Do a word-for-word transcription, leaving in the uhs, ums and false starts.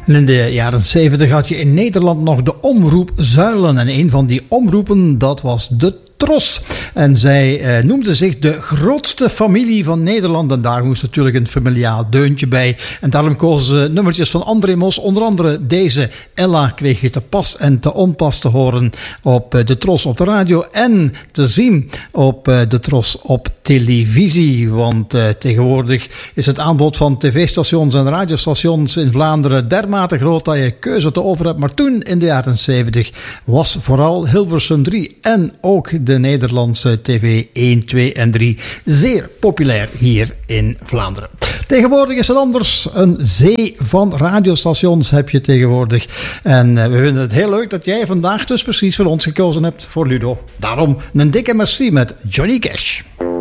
En in de jaren zeventig had je in Nederland nog de omroep Zuilen. En een van die omroepen, dat was de Tros. En zij eh, noemde zich de grootste familie van Nederland. En daar moest natuurlijk een familiaal deuntje bij. En daarom kozen ze nummertjes van André Mos. Onder andere deze Ella kreeg je te pas en te onpas te horen op uh, de Tros op de radio. En te zien op uh, de Tros op televisie. Want uh, tegenwoordig is het aanbod van tv-stations en radiostations in Vlaanderen dermate groot dat je keuze te over hebt. Maar toen in de jaren zeventig was vooral Hilversum drie en ook de Nederlandse tv één, twee en drie zeer populair hier in Vlaanderen. Tegenwoordig is het anders. Een zee van radiostations heb je tegenwoordig. En uh, we vinden het heel leuk dat jij vandaag dus precies voor ons gekozen hebt voor Ludo. Daarom een dikke merci met Johnny Cash.